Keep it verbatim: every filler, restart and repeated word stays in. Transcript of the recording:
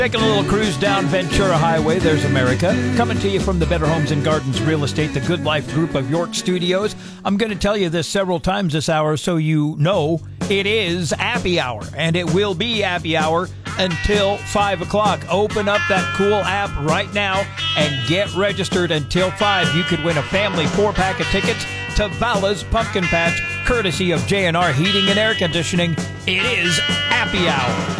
Taking a little cruise down Ventura Highway, there's America. Coming to you from the Better Homes and Gardens Real Estate, the Good Life Group of York Studios. I'm going to tell you this several times this hour so you know it is Appy Hour, and it will be Appy Hour until five o'clock. Open up that cool app right now and get registered until five. You could win a family four-pack of tickets to Vala's Pumpkin Patch, courtesy of J and R Heating and Air Conditioning. It is Appy Hour.